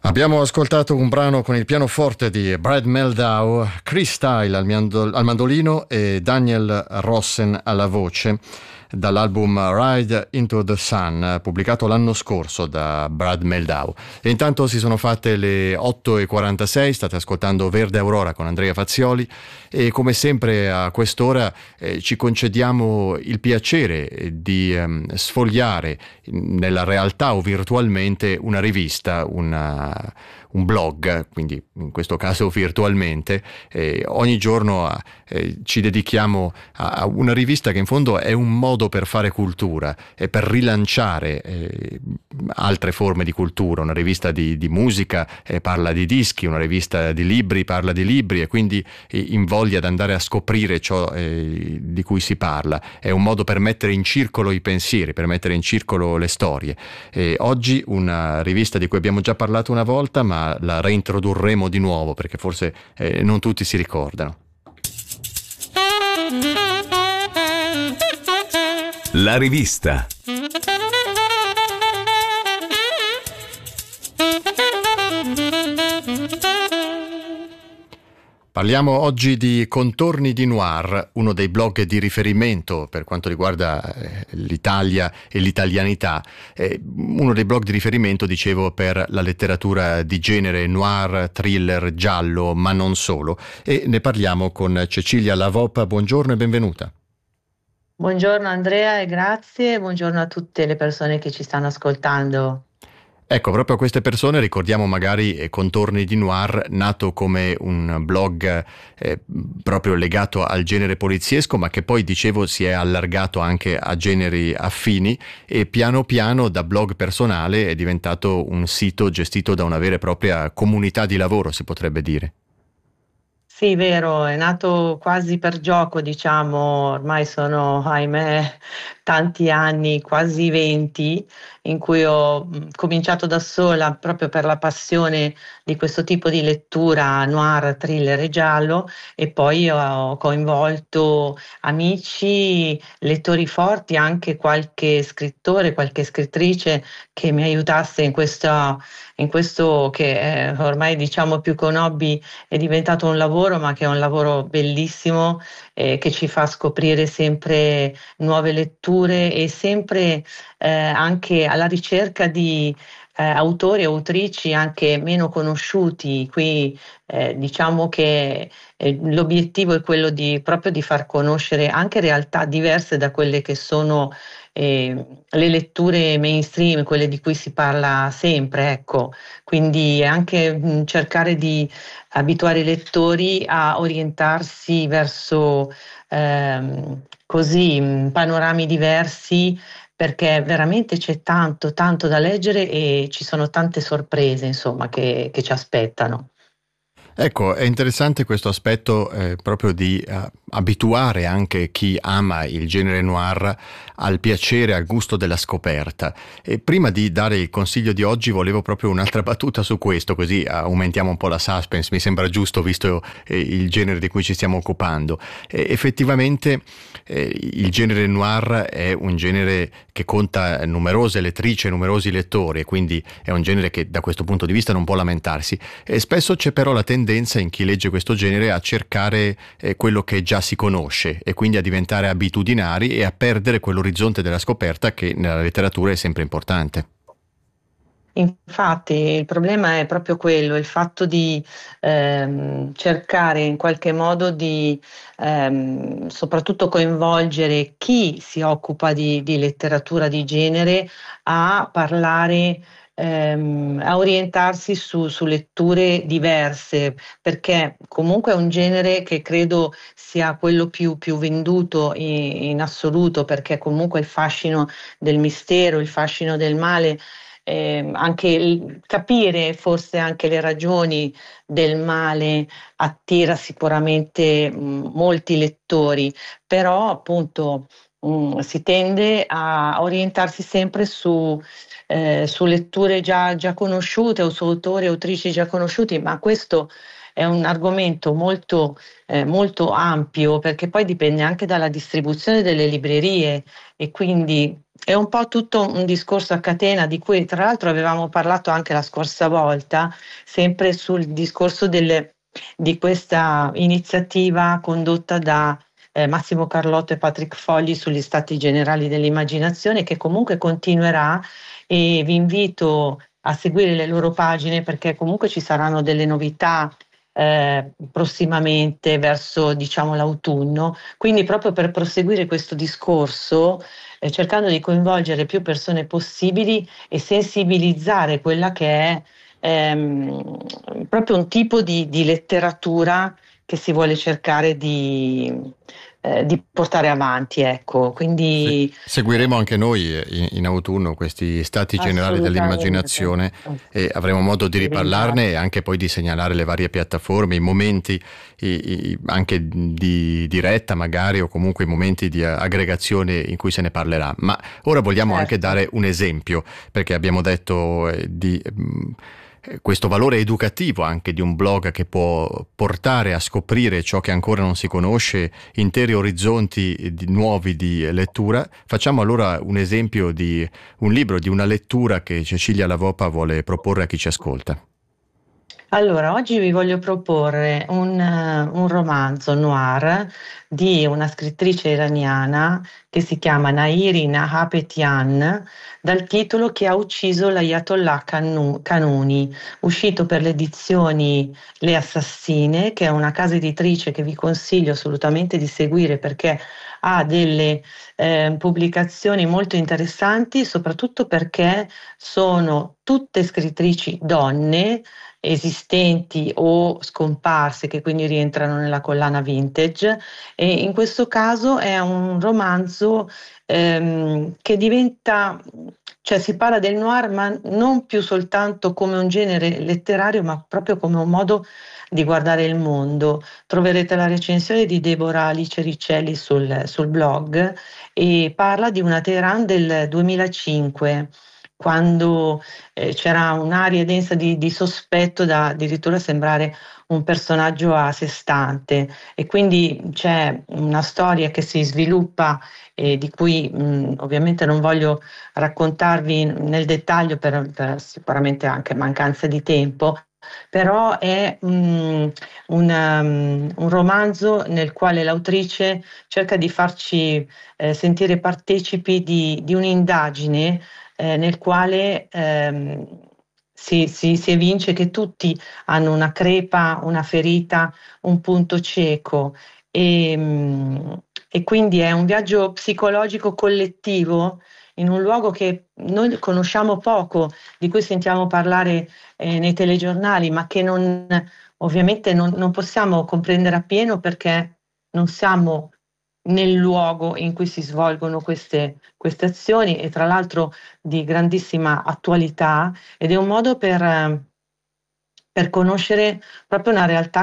Abbiamo ascoltato un brano con il pianoforte di Brad Meldau, Chris Stein al mandolino e Daniel Rossen alla voce, dall'album Ride into the Sun, pubblicato l'anno scorso da Brad Meldau. E intanto si sono fatte le 8:46, state ascoltando Verde Aurora con Andrea Fazzioli e come sempre a quest'ora ci concediamo il piacere di sfogliare nella realtà o virtualmente una rivista, un blog, quindi in questo caso virtualmente. Ogni giorno ci dedichiamo a una rivista che in fondo è un modo per fare cultura e per rilanciare altre forme di cultura. Una rivista di musica parla di dischi, una rivista di libri parla di libri e quindi invoglia ad andare a scoprire ciò di cui si parla. È un modo per mettere in circolo i pensieri, per mettere in circolo le storie. Oggi una rivista di cui abbiamo già parlato una volta, ma la reintrodurremo di nuovo perché forse non tutti si ricordano. La rivista. Parliamo oggi di Contorni di Noir, uno dei blog di riferimento per quanto riguarda l'Italia e l'italianità, uno dei blog di riferimento, dicevo, per la letteratura di genere noir, thriller, giallo, ma non solo. E ne parliamo con Cecilia Lavoppa. Buongiorno e benvenuta. Buongiorno Andrea e grazie, buongiorno a tutte le persone che ci stanno ascoltando. Ecco, proprio a queste persone ricordiamo magari Contorni di Noir, nato come un blog proprio legato al genere poliziesco, ma che poi, dicevo, si è allargato anche a generi affini e piano piano da blog personale è diventato un sito gestito da una vera e propria comunità di lavoro, si potrebbe dire. Sì, vero, è nato quasi per gioco, diciamo, ormai sono, ahimè, tanti anni, quasi 20, in cui ho cominciato da sola proprio per la passione di questo tipo di lettura noir, thriller e giallo, e poi ho coinvolto amici, lettori forti, anche qualche scrittore, qualche scrittrice che mi aiutasse in questo che è ormai, diciamo, più che un hobby è diventato un lavoro, ma che è un lavoro bellissimo che ci fa scoprire sempre nuove letture e sempre anche alla ricerca di autori e autrici anche meno conosciuti. Qui diciamo che l'obiettivo è quello proprio di far conoscere anche realtà diverse da quelle che sono le letture mainstream, quelle di cui si parla sempre, ecco. Quindi anche cercare di abituare i lettori a orientarsi verso panorami diversi, perché veramente c'è tanto, tanto da leggere e ci sono tante sorprese, insomma, che ci aspettano. Ecco, è interessante questo aspetto proprio di abituare anche chi ama il genere noir al piacere, al gusto della scoperta. E prima di dare il consiglio di oggi volevo proprio un'altra battuta su questo, così aumentiamo un po' la suspense, mi sembra giusto visto il genere di cui ci stiamo occupando. Effettivamente il genere noir è un genere che conta numerose lettrici e numerosi lettori e quindi è un genere che da questo punto di vista non può lamentarsi. E spesso c'è però la tendenza in chi legge questo genere a cercare quello che già si conosce e quindi a diventare abitudinari e a perdere quell'orizzonte della scoperta che nella letteratura è sempre importante. Infatti il problema è proprio quello, il fatto di cercare in qualche modo di soprattutto coinvolgere chi si occupa di letteratura di genere a parlare, a orientarsi su letture diverse, perché comunque è un genere che credo sia quello più venduto in assoluto, perché comunque il fascino del mistero, il fascino del male, anche capire forse anche le ragioni del male attira sicuramente molti lettori, però appunto si tende a orientarsi sempre su letture già conosciute o su autori e autrici già conosciuti, ma questo è un argomento molto ampio, perché poi dipende anche dalla distribuzione delle librerie e quindi è un po' tutto un discorso a catena di cui tra l'altro avevamo parlato anche la scorsa volta, sempre sul discorso di questa iniziativa condotta da Massimo Carlotto e Patrick Fogli sugli stati generali dell'immaginazione, che comunque continuerà, e vi invito a seguire le loro pagine perché comunque ci saranno delle novità prossimamente verso, diciamo, l'autunno. Quindi proprio per proseguire questo discorso, cercando di coinvolgere più persone possibili e sensibilizzare quella che è proprio un tipo di letteratura che si vuole cercare di portare avanti, ecco. Quindi Seguiremo anche noi in autunno questi stati generali assolutamente. dell'immaginazione e avremo modo di Vi riparlarne e ringrazio. anche poi di segnalare le varie piattaforme, i momenti anche di diretta magari o comunque i momenti di aggregazione in cui se ne parlerà. Ma ora vogliamo anche Certo. dare un esempio, perché abbiamo detto di questo valore educativo anche di un blog che può portare a scoprire ciò che ancora non si conosce, interi orizzonti nuovi di lettura. Facciamo allora un esempio di un libro, di una lettura che Cecilia Lavopa vuole proporre a chi ci ascolta. Allora, oggi vi voglio proporre un romanzo noir di una scrittrice iraniana che si chiama Nairi Nahapetian, dal titolo Chi ha ucciso l'Ayatollah Kanuni, uscito per le edizioni Le Assassine, che è una casa editrice che vi consiglio assolutamente di seguire perché ha delle pubblicazioni molto interessanti, soprattutto perché sono tutte scrittrici donne esistenti o scomparse che quindi rientrano nella collana vintage, e in questo caso è un romanzo che diventa, cioè si parla del noir ma non più soltanto come un genere letterario ma proprio come un modo di guardare il mondo. Troverete la recensione di Deborah Alice Riccelli sul blog, e parla di una Teheran del 2005, quando c'era un'aria densa di sospetto da addirittura sembrare un personaggio a sé stante, e quindi c'è una storia che si sviluppa e di cui ovviamente non voglio raccontarvi nel dettaglio per sicuramente anche mancanza di tempo, però è un romanzo nel quale l'autrice cerca di farci sentire partecipi di un'indagine nel quale si evince che tutti hanno una crepa, una ferita, un punto cieco, e quindi è un viaggio psicologico collettivo in un luogo che noi conosciamo poco, di cui sentiamo parlare nei telegiornali, ma che ovviamente non possiamo comprendere appieno perché non siamo nel luogo in cui si svolgono queste azioni, e tra l'altro di grandissima attualità, ed è un modo per conoscere proprio una realtà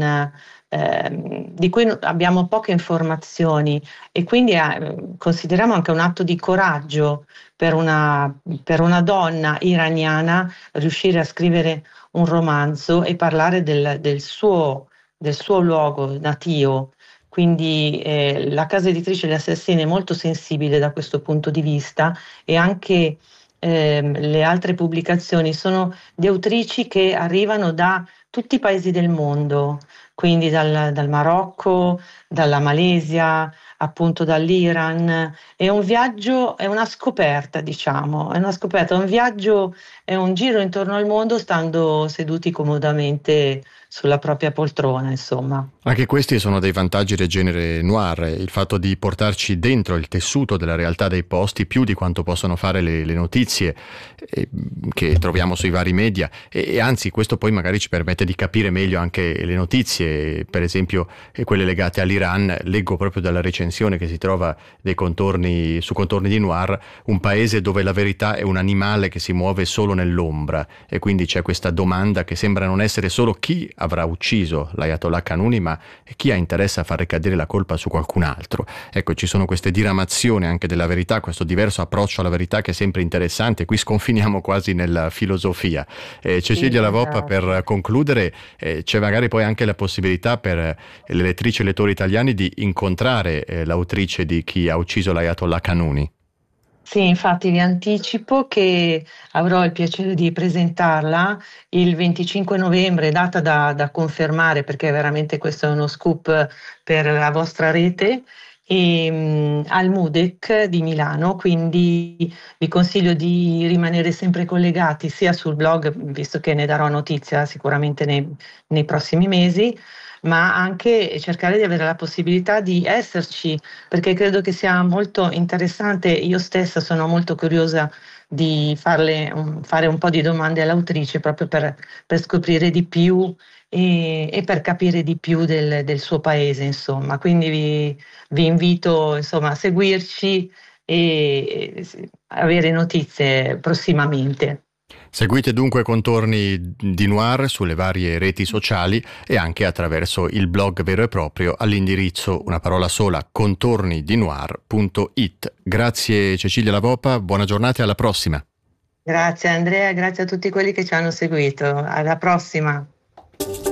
di cui abbiamo poche informazioni, e quindi consideriamo anche un atto di coraggio per una donna iraniana riuscire a scrivere un romanzo e parlare del suo luogo natio. Quindi la casa editrice Le Assassine è molto sensibile da questo punto di vista, e anche le altre pubblicazioni sono di autrici che arrivano da tutti i paesi del mondo, quindi dal Marocco, dalla Malesia, appunto dall'Iran. È un viaggio, è una scoperta, diciamo, è una scoperta, un viaggio, è un giro intorno al mondo stando seduti comodamente sulla propria poltrona, insomma. Anche questi sono dei vantaggi del genere noir, il fatto di portarci dentro il tessuto della realtà dei posti più di quanto possono fare le notizie che troviamo sui vari media, e anzi questo poi magari ci permette di capire meglio anche le notizie, per esempio quelle legate all'Iran. Leggo proprio dalla recensione che si trova su contorni di Noir, un paese dove la verità è un animale che si muove solo nell'ombra, e quindi c'è questa domanda che sembra non essere solo chi avrà ucciso l'Ayatollah Kanuni, ma chi ha interesse a far ricadere la colpa su qualcun altro. Ecco, ci sono queste diramazioni anche della verità, questo diverso approccio alla verità che è sempre interessante. Qui sconfiniamo quasi nella filosofia. Sì, Cecilia Lavoppa, esatto. per concludere, c'è magari poi anche la possibilità per le lettrici e lettori italiani di incontrare l'autrice di Chi ha ucciso l'Ayatollah Kanuni. Sì, infatti vi anticipo che avrò il piacere di presentarla il 25 novembre, data da confermare perché veramente questo è uno scoop per la vostra rete, al MUDEC di Milano, quindi vi consiglio di rimanere sempre collegati sia sul blog, visto che ne darò notizia sicuramente nei prossimi mesi, ma anche cercare di avere la possibilità di esserci perché credo che sia molto interessante. Io stessa sono molto curiosa di fare un po' di domande all'autrice proprio per scoprire di più e per capire di più del suo paese, insomma. Quindi vi invito, insomma, a seguirci e avere notizie prossimamente. Seguite dunque Contorni di Noir sulle varie reti sociali e anche attraverso il blog vero e proprio all'indirizzo una parola sola contornidinoir.it. Grazie Cecilia Lavopa, buona giornata e alla prossima. Grazie Andrea, grazie a tutti quelli che ci hanno seguito. Alla prossima.